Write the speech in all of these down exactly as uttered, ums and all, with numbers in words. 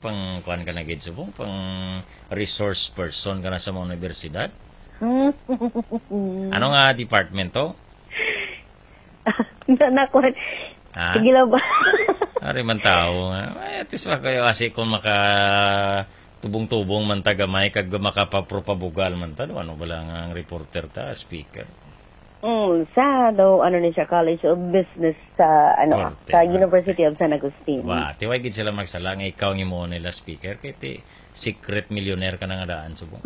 pang kuan ka na gid subong, pang resource person ka na sa mga universidad. Ano nga department to? Nakuan. Ha? Sige lang ba? Ari man tao nga. Ay, at least ba kayo kasi kung maka tubong-tubong man tagamay kag makapapropabugal man ta, ano ba lang ang reporter ta, speaker. Mm, sa daw ano ni siya College of Business sa ano Corte, sa Corte. University of San Agustin. Wa, tiway gid sila magsala nga ikaw ng mo nila speaker kay ti secret millionaire ka na nga daan subong.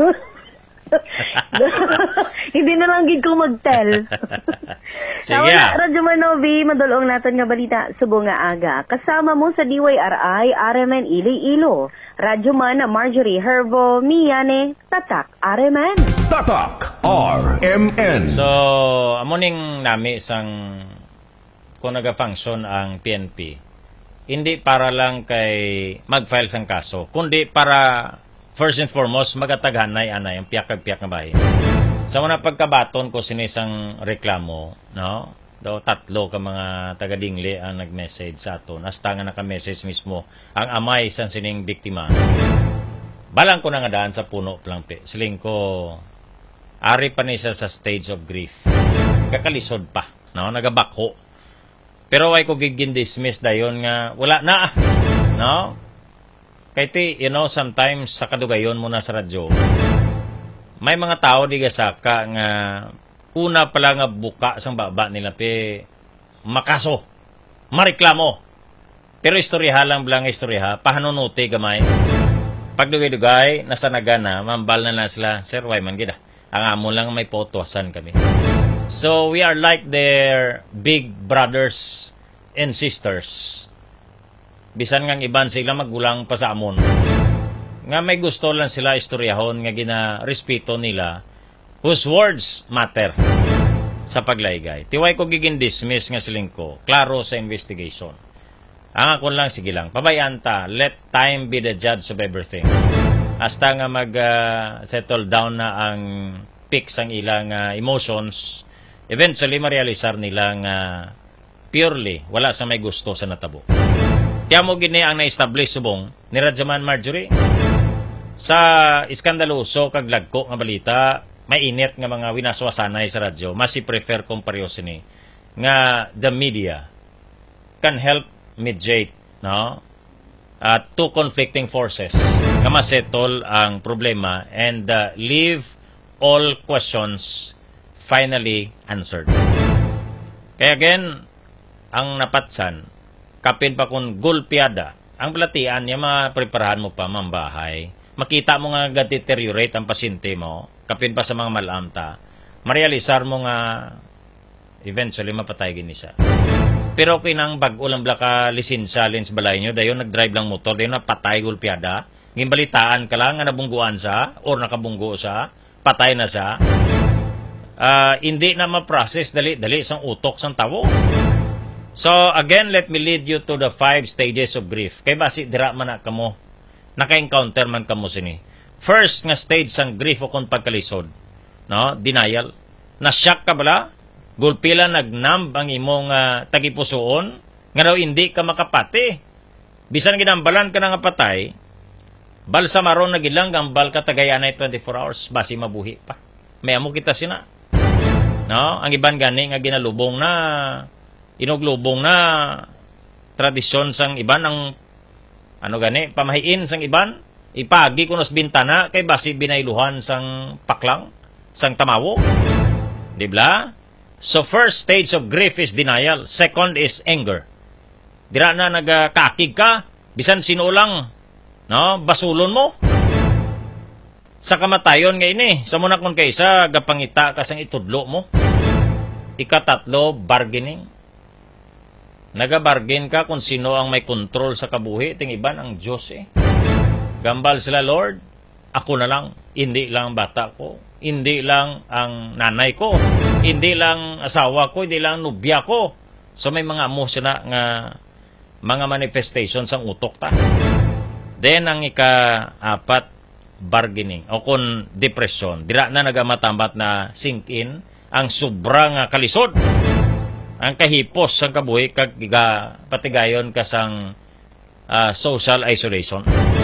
Hindi na lang gid ko mag-tell. Sige. Sa Radyo Manovi, madulong naton nga balita subong nga aga. Kasama mo sa D Y R I, Aremen Iloilo. Radyo Man, Marjorie Herbo, Miyane, Tatak, Aremen. Tatak R M N. So, amo ning nami isang kung naga-function ang P N P. Hindi para lang kay mag-file sang kaso, kundi para first and foremost magataghanay anay ang piyak-piyak nga bahin. Sa una pagkabaton ko sinisang reklamo, no? Do tatlo ka mga taga-Dingli ang nag-message sa aton. Hasta nga naka-message mismo ang amay sang sining biktima. Balang ko na nga daan sa puno plangpe. Siling ko ari pa ni siya sa stage of grief. Kakalisod pa, no? Nagabako. Pero way ko gigin dismiss dayon nga wala na, no? Kay ti, you know, sometimes sa kadugayon mo na sa radyo, may mga tao di gasaka nga una pala nga buka sang baba nila pe makaso, mareklamo. Pero istorya lang blang istorya, pahanunuti gamay. Pagdugay-dugay, nasa nagana, mambal na na sila, Sir, why man gida? Ang amo lang may potosan kami. So, we are like their big brothers and sisters. Bisan ngang iban sila maggulang pa sa amon. Nga may gusto lang sila istoryahon nga gina-respeto nila whose words matter sa paglaygay. Tiway ko giging dismiss nga siling ko. Klaro sa investigation. Ang ako lang, sige lang. Pabayaan ta. Let time be the judge of everything. Hasta nga mag-settle uh, down na ang peaks ang ilang uh, emotions, eventually marealisar nila nga purely wala sa may gusto sa natabo. Tiyan mo gini ang na-establish subong ni Radyaman Marjorie. Sa iskandaloso kag lagko nga balita, may init nga mga winaswasanay sa radyo, mas i-prefer kong pareho sini nga the media can help mediate, no? Uh, two conflicting forces nga masettle ang problema and uh, leave all questions finally answered. Kaya again, ang napatsan, kapin pa kung gulpiada, ang pelatian niya mapreparahan mo pa mambahay, makita mo nga ga-deteriorate ang pasyente mo, kapin pa sa mga malamta, marealisar mo nga eventually mapatay gini siya. Pero kinang bag-o lang bla ka lisensya lins balay nyo, dayon nag-drive lang motor, dayon napatay gulpiada, gimbalitaan ka lang nga nabungguan sa, or nakabunggo sa, patay na siya. Uh, hindi na ma-process, dali-dali sang utok sang tawo. So, again, let me lead you to the five stages of grief. Kay basi, dira man na kamo, naka-encounter man kamo sini. First nga stage sang grief o kung pagkalisod, no? Denial. Na-shock ka bala? Gulpila nagnamb ang imong uh, tagipusoon, nga daw hindi ka makapati. Bisan ginambalan ka na nga patay, balsa maron na gilang gambal ka tagayanay twenty-four hours, basi mabuhi pa. May amo kita sina. No? Ang iban gani nga ginalubong na, inuglubong na tradisyon sang iban, ang ano gani, pamahiin sang iban, ipagi kunos bintana, kay basi binailuhan sang paklang, sang tamawo. Dibla? So first stage of grief is denial. Second is anger. Dira na nagkakig ka, bisan sino lang, no? Basulon mo. Sa kamatayon nga ini, sa muna kung kaysa, gapangita ka sang itudlo mo. Ikatatlo, bargaining. Nagabargain ka kung sino ang may control sa kabuhi, ting iban ang Diyos eh. Gambal sila, Lord, ako na lang, hindi lang bata ko. Hindi lang ang nanay ko, hindi lang asawa ko, hindi lang nubya ko. So may mga amo sila nga mga manifestations ang utok ta. Then ang ika-apat, bargaining o kung depression. Dira na nagamatambat na sink in ang sobrang kalisod. Ang kahipos ang kabuhi kag patigayon kasang uh, social isolation.